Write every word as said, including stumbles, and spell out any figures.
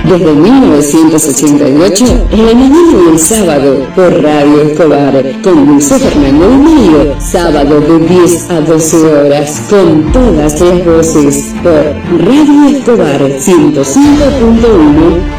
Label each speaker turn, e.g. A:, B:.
A: desde mil novecientos ochenta y ocho, en la mañana y el sábado, por Radio Escobar, con Luis Fernando Medio, sábado de diez a doce horas, con todas las voces, por Radio Escobar ciento cinco punto uno.